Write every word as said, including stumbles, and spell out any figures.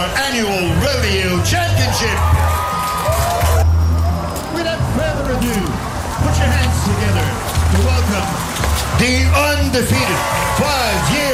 annual Rodeo Championship. Without further ado, put your hands together to welcome the undefeated five-year